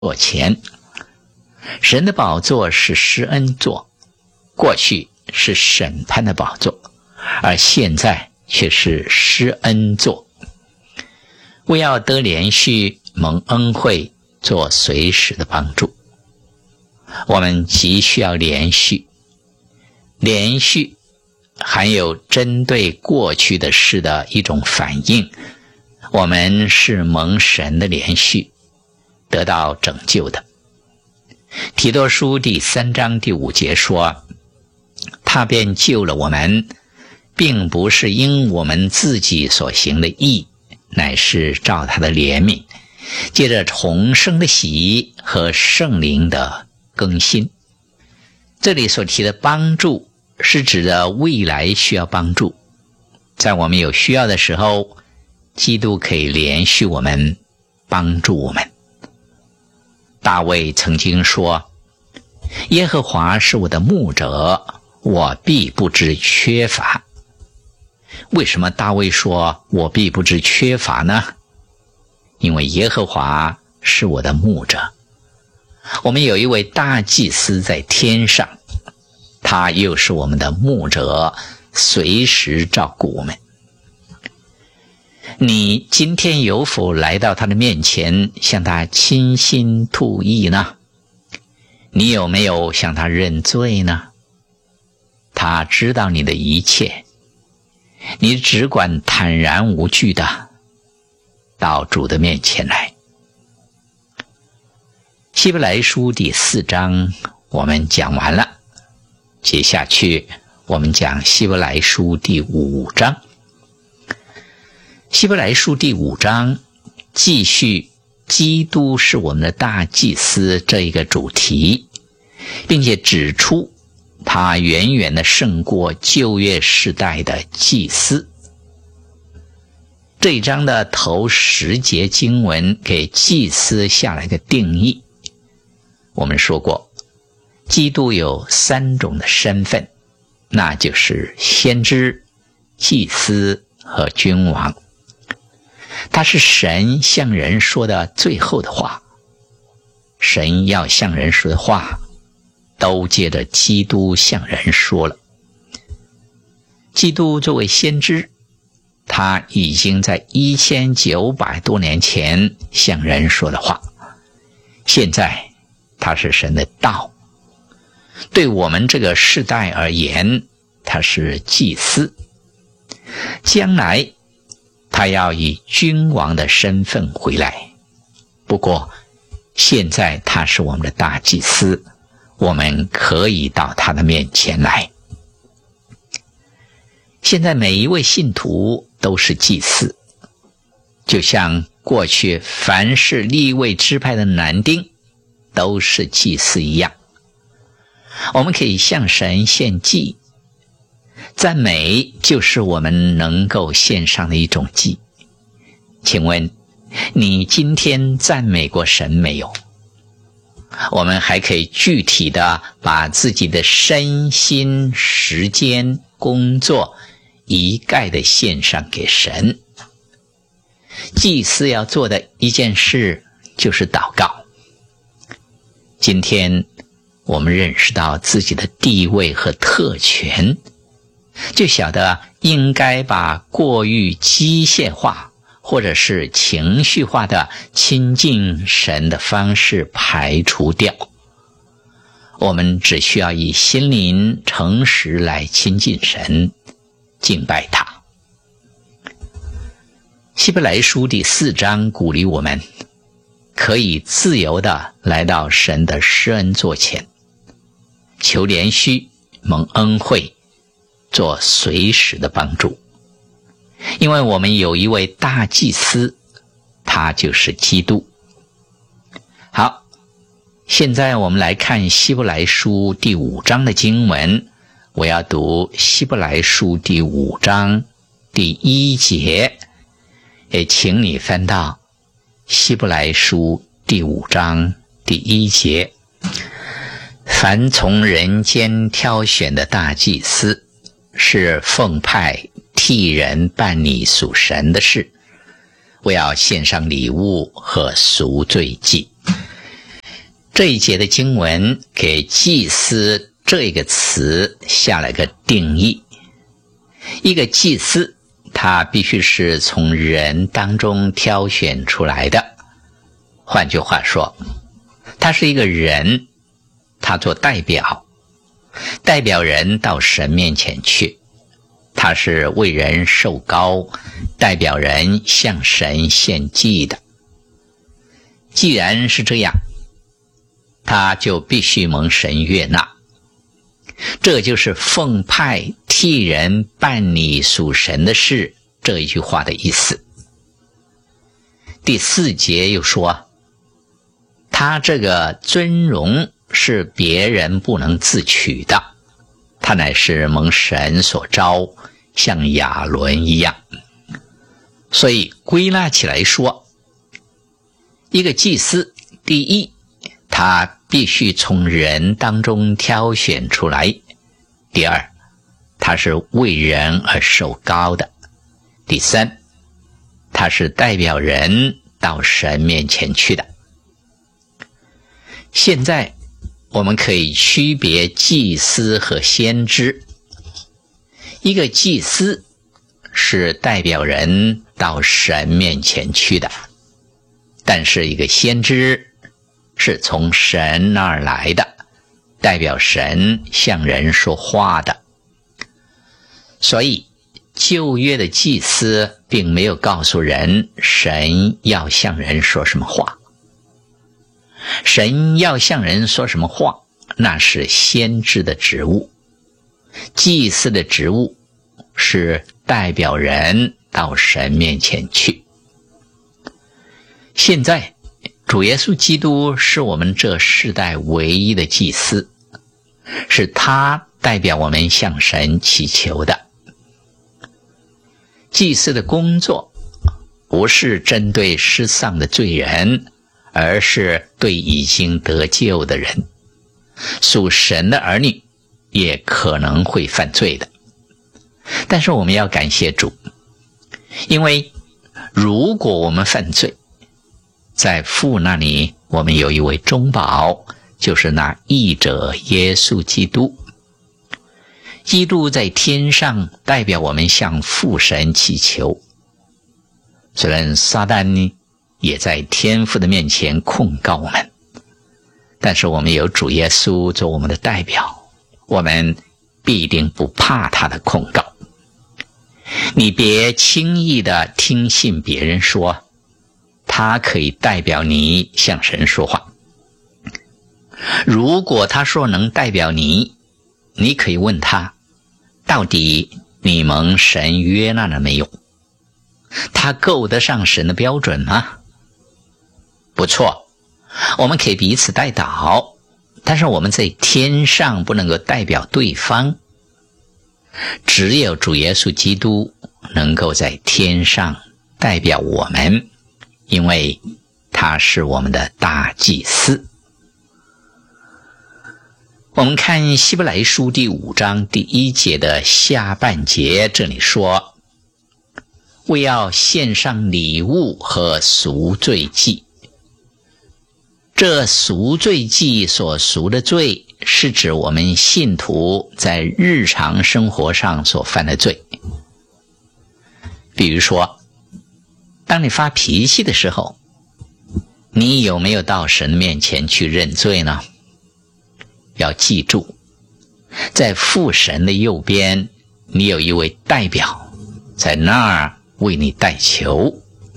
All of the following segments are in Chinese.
座前。神的宝座是施恩座，过去是审判的宝座，而现在却是施恩座。为要得连续蒙恩惠，做随时的帮助，我们急需要连续。连续含有针对过去的事的一种反应，我们是蒙神的连续得到拯救的。提多书第3章第5节说，他便救了我们，并不是因我们自己所行的义，乃是照他的怜悯，借着重生的洗和圣灵的更新。这里所提的帮助是指的未来需要帮助，在我们有需要的时候，基督可以连续我们，帮助我们。大卫曾经说，耶和华是我的牧者，我必不知缺乏。为什么大卫说我必不知缺乏呢？因为耶和华是我的牧者。我们有一位大祭司在天上，他又是我们的牧者，随时照顾我们。你今天有否来到他的面前，向他倾心吐意呢？你有没有向他认罪呢？他知道你的一切，你只管坦然无惧的到主的面前来。希伯来书第4章我们讲完了，接下去我们讲希伯来书第5章。希伯来书第5章继续基督是我们的大祭司这一个主题，并且指出他远远的胜过旧约时代的祭司。这一章的头10节经文给祭司下了一个定义。我们说过，基督有3种的身份，那就是先知、祭司和君王。他是神向人说的最后的话，神要向人说的话都借着基督向人说了。基督作为先知，他已经在1900多年前向人说的话，现在他是神的道。对我们这个世代而言，他是祭司，将来他要以君王的身份回来。不过现在他是我们的大祭司，我们可以到他的面前来。现在每一位信徒都是祭司，就像过去凡是利未支派的男丁都是祭司一样。我们可以向神献祭，赞美就是我们能够献上的一种祭。请问你今天赞美过神没有？我们还可以具体的把自己的身心、时间、工作一概的献上给神。祭司要做的一件事就是祷告。今天我们认识到自己的地位和特权，就晓得应该把过于机械化或者是情绪化的亲近神的方式排除掉。我们只需要以心灵诚实来亲近神，敬拜他。希伯来书第4章鼓励我们可以自由地来到神的施恩座前，求连续蒙恩惠，做随时的帮助。因为我们有一位大祭司，他就是基督。好，现在我们来看希伯来书第5章的经文。我要读希伯来书第5章第1节，也请你翻到希伯来书第5章第1节。凡从人间挑选的大祭司，是奉派替人办理属神的事，为要献上礼物和赎罪祭。 这一节的经文给祭司这个词下了个定义。一个祭司，他必须是从人当中挑选出来的。换句话说，他是一个人，他做代表人到神面前去，他是为人受膏，代表人向神献祭的。既然是这样，他就必须蒙神悦纳。这就是奉派替人办理属神的事这一句话的意思。第4节又说，他这个尊荣是别人不能自取的，他乃是蒙神所召，像亚伦一样。所以归纳起来说，一个祭司，第一，他必须从人当中挑选出来；第二，他是为人而受膏的；第三，他是代表人到神面前去的。现在我们可以区别祭司和先知。一个祭司是代表人到神面前去的，但是一个先知是从神那儿来的，代表神向人说话的。所以旧约的祭司并没有告诉人神要向人说什么话。神要向人说什么话，那是先知的职务。祭司的职务是代表人到神面前去。现在主耶稣基督是我们这世代唯一的祭司，是他代表我们向神祈求的。祭司的工作不是针对失丧的罪人，而是对已经得救的人。属神的儿女也可能会犯罪的，但是我们要感谢主，因为如果我们犯罪，在父那里我们有一位中保，就是那义者耶稣基督。基督在天上代表我们向父神祈求。虽然撒旦呢也在天父的面前控告我们，但是我们有主耶稣做我们的代表，我们必定不怕他的控告。你别轻易的听信别人说他可以代表你向神说话。如果他说能代表你，你可以问他，到底你蒙神约纳了没有？他够得上神的标准吗？不错，我们可以彼此代祷，但是我们在天上不能够代表对方。只有主耶稣基督能够在天上代表我们，因为他是我们的大祭司。我们看希伯来书第5章第1节的下半节，这里说，为要献上礼物和赎罪祭。这赎罪祭所赎的罪，是指我们信徒在日常生活上所犯的罪。比如说，当你发脾气的时候，你有没有到神面前去认罪呢？要记住，在父神的右边，你有一位代表，在那儿为你代求。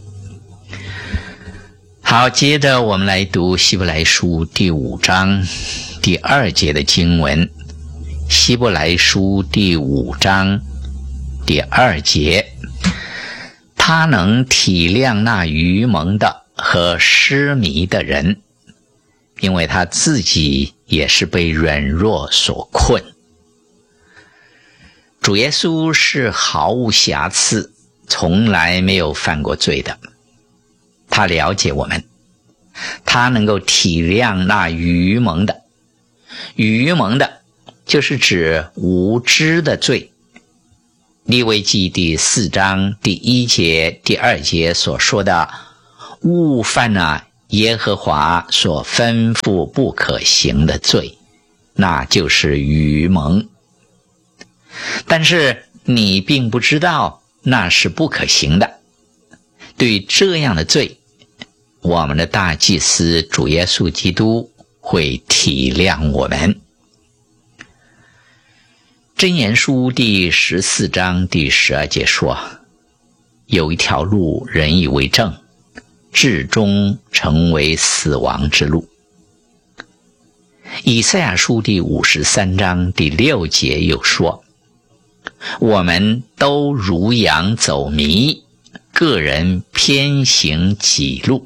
好，接着我们来读希伯来书第5章第2节的经文。希伯来书第5章第2节，他能体谅那愚蒙的和失迷的人，因为他自己也是被软弱所困。主耶稣是毫无瑕疵，从来没有犯过罪的。他了解我们，他能够体谅那愚蒙的。愚蒙的就是指无知的罪。利未记第4章第1节第2节所说的，误犯耶和华所吩咐不可行的罪，那就是愚蒙。但是你并不知道那是不可行的。对这样的罪，我们的大祭司主耶稣基督会体谅我们。箴言书第14章第12节说，有一条路人以为正，至终成为死亡之路。以赛亚书第53章第6节又说，我们都如羊走迷，个人偏行己路。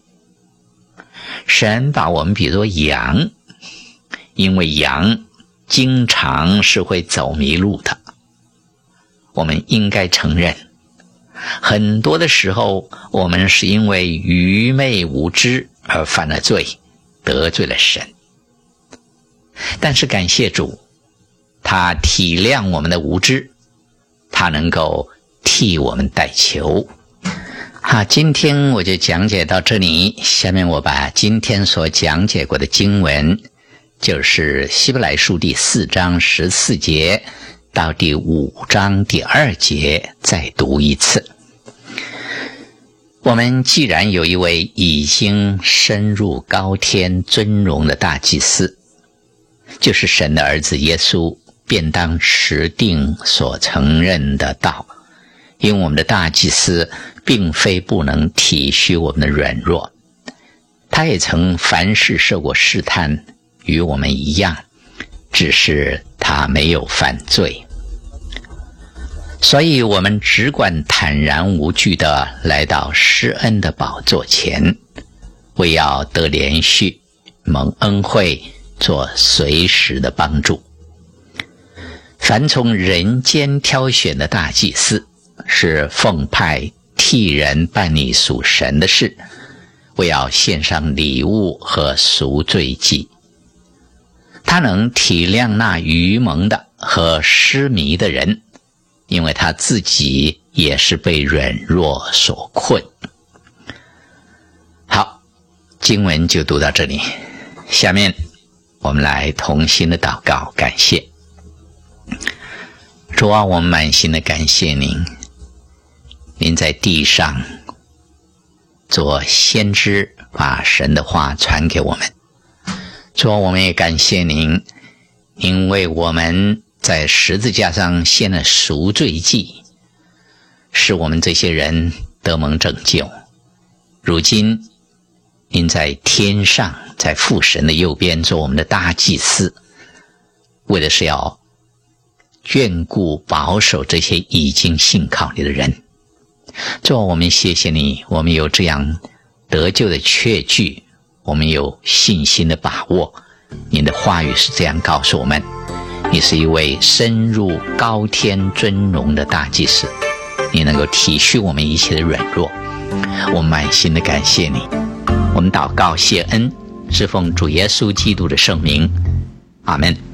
神把我们比作羊，因为羊经常是会走迷路的。我们应该承认，很多的时候我们是因为愚昧无知而犯了罪，得罪了神。但是感谢主，他体谅我们的无知，他能够替我们代求。好，今天我就讲解到这里。下面我把今天所讲解过的经文，就是希伯来书第4章14节到第5章第2节再读一次。我们既然有一位已经升入高天尊荣的大祭司，就是神的儿子耶稣，便当持定所承认的道。因为我们的大祭司并非不能体恤我们的软弱，他也曾凡事受过试探，与我们一样，只是他没有犯罪。所以我们只管坦然无惧地来到施恩的宝座前，为要得连续蒙恩惠，做随时的帮助。凡从人间挑选的大祭司，是奉派替人办理属神的事，为要献上礼物和赎罪祭。他能体谅那愚蒙的和失迷的人，因为他自己也是被软弱所困。好，经文就读到这里。下面我们来同心的祷告感谢。主啊，我们满心的感谢您，您在地上做先知，把神的话传给我们。主啊，我们也感谢您，因为我们在十字架上献了赎罪祭，使我们这些人得蒙拯救。如今您在天上，在父神的右边做我们的大祭司，为的是要眷顾保守这些已经信靠你的人。主啊，我们谢谢你，我们有这样得救的确据，我们有信心的把握。您的话语是这样告诉我们，你是一位深入高天尊荣的大祭司，你能够体恤我们一切的软弱。我们满心的感谢你，我们祷告谢恩，是奉主耶稣基督的圣名，阿们。